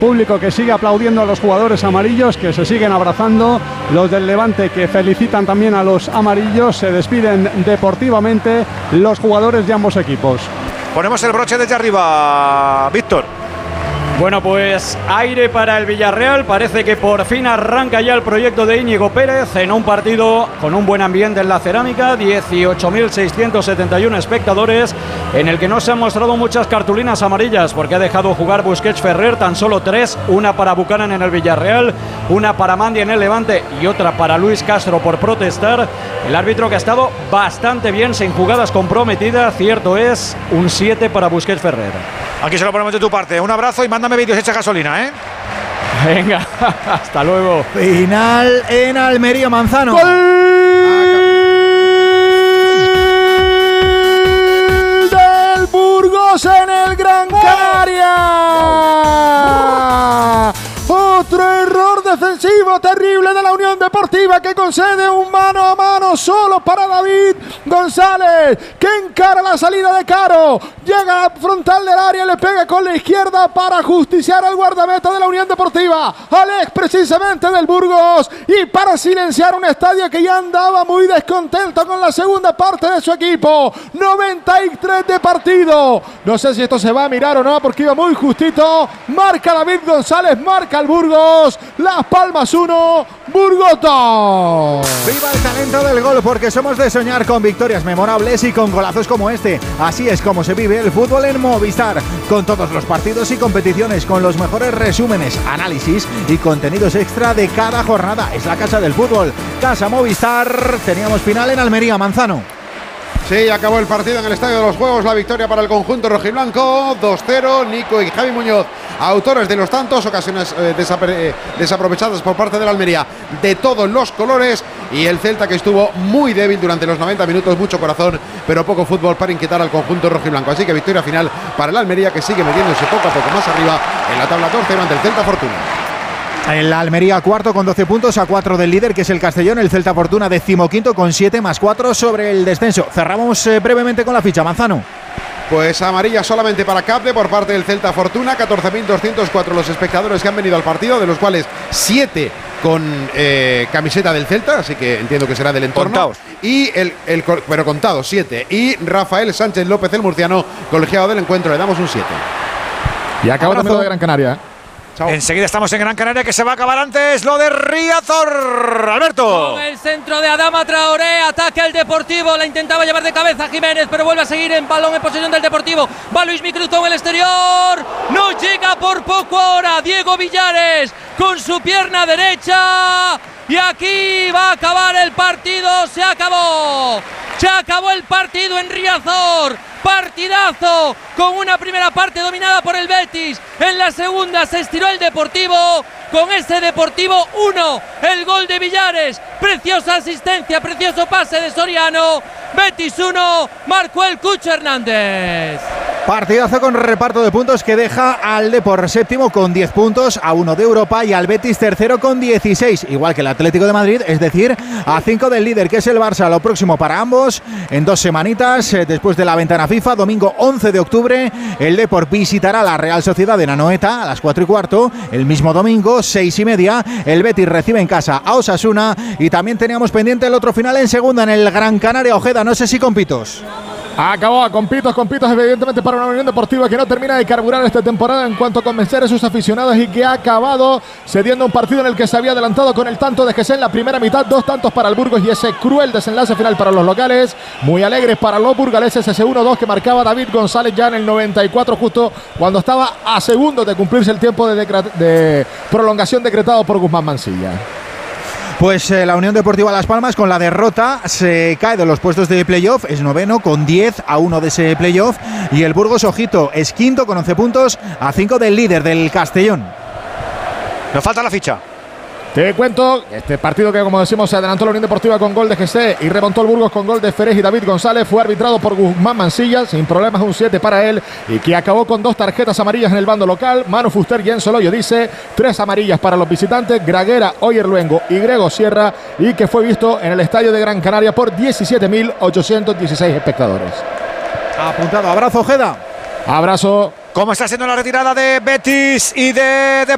Público que sigue aplaudiendo a los jugadores amarillos, que se siguen abrazando. Los del Levante que felicitan también a los amarillos. Se despiden deportivamente los jugadores de ambos equipos. Ponemos el broche desde arriba, Víctor. Bueno, pues aire para el Villarreal. Parece que por fin arranca ya el proyecto de Íñigo Pérez en un partido con un buen ambiente en la Cerámica. 18.671 espectadores, en el que no se han mostrado muchas cartulinas amarillas porque ha dejado jugar Busquets Ferrer, tan solo 3, una para Buchanan en el Villarreal, una para Mandi en el Levante y otra para Luis Castro por protestar. El árbitro que ha estado bastante bien, sin jugadas comprometidas, cierto es, un 7 para Busquets Ferrer. Aquí se lo ponemos de tu parte. Un abrazo y mándame vídeos, echa gasolina, ¿eh? Venga, hasta luego. Final en Almería, Manzano. ¡Gol del Burgos en el Gran Canaria! Otro error defensivo terrible de la Unión Deportiva, que concede un mano a mano solo para David González, que encara la salida de Caro, llega a la frontal del área, le pega con la izquierda para justiciar al guardameta de la Unión Deportiva, Alex precisamente del Burgos, y para silenciar un estadio que ya andaba muy descontento con la segunda parte de su equipo. 93 de partido, no sé si esto se va a mirar o no porque iba muy justito. Marca David González, marca el Burgos. Las Palmas 1, Burgos 2. Viva el talento del gol, porque somos de soñar con victorias memorables y con golazos como este. Así es como se vive el fútbol en Movistar, con todos los partidos y competiciones, con los mejores resúmenes, análisis y contenidos extra de cada jornada. Es la casa del fútbol, Casa Movistar. Teníamos final en Almería, Manzano. Sí, acabó el partido en el Estadio de los Juegos, la victoria para el conjunto rojiblanco, 2-0, Nico y Javi Muñoz, autores de los tantos, ocasiones desaprovechadas por parte de la Almería, de todos los colores, y el Celta que estuvo muy débil durante los 90 minutos, mucho corazón, pero poco fútbol para inquietar al conjunto rojiblanco, así que victoria final para la Almería, que sigue metiéndose poco a poco más arriba en la tabla 12 ante el Celta Fortuna. El Almería cuarto con 12 puntos a 4 del líder, que es el Castellón. El Celta Fortuna 15º con 7 más 4 sobre el descenso. Cerramos brevemente con la ficha, Manzano. Pues amarilla solamente para Capde por parte del Celta Fortuna, 14.204 los espectadores que han venido al partido, de los cuales 7 con camiseta del Celta, así que entiendo que será del entorno. Contados. Y pero contados, 7. Y Rafael Sánchez López, el murciano, colegiado del encuentro, le damos un 7. Y acaba también lo de Gran Canaria. Chao. Enseguida estamos en Gran Canaria, que se va a acabar antes lo de Riazor. Alberto. Con el centro de Adama Traoré, ataque el Deportivo, la intentaba llevar de cabeza Jiménez, pero vuelve a seguir en balón en posesión del Deportivo. Va Luis Micruzo en el exterior, no llega por poco ahora Diego Villares con su pierna derecha, y aquí va a acabar el partido. Se acabó el partido en Riazor. Partidazo, con una primera parte dominada por el Betis. En la segunda se estiró el Deportivo. Con ese Deportivo 1, el gol de Villares. Preciosa asistencia, precioso pase de Soriano. Betis 1, marcó el Cucho Hernández. Partidazo con reparto de puntos que deja al Depor séptimo con 10 puntos, a 1 de Europa, y al Betis tercero con 16, igual que el Atlético de Madrid, es decir, a 5 del líder, que es el Barça. Lo próximo para ambos en 2 semanitas, después de la ventana FIFA, domingo 11 de octubre, el Depor visitará la Real Sociedad en Anoeta a las 4:15. El mismo domingo, 6:30, el Betis recibe en casa a Osasuna, y también teníamos pendiente el otro final en segunda en el Gran Canaria. Ojeda, no sé si compitos. Acabó con pitos evidentemente para una Unión Deportiva que no termina de carburar esta temporada en cuanto a convencer a sus aficionados, y que ha acabado cediendo un partido en el que se había adelantado con el tanto de Gesell en la primera mitad. 2 tantos para el Burgos y ese cruel desenlace final para los locales. Muy alegres para los burgaleses ese 1-2 que marcaba David González ya en el 94, justo cuando estaba a segundos de cumplirse el tiempo de prolongación decretado por Guzmán Mansilla. Pues la Unión Deportiva Las Palmas, con la derrota, se cae de los puestos de playoff, es noveno con 10 a 1 de ese playoff, y el Burgos, ojito, es quinto con 11 puntos a 5 del líder, del Castellón. Nos falta la ficha. Te cuento, este partido que, como decimos, se adelantó la Unión Deportiva con gol de Gesell y remontó el Burgos con gol de Ferez y David González. Fue arbitrado por Guzmán Mansilla, sin problemas, un 7 para él, y que acabó con 2 tarjetas amarillas en el bando local. Manu Fuster y Enzo Loyo dice 3 amarillas para los visitantes, Graguera, Oyer Luengo y Grego Sierra, y que fue visto en el estadio de Gran Canaria por 17.816 espectadores. Apuntado. Abrazo, Ojeda. Abrazo. ¿Cómo está siendo la retirada de Betis y de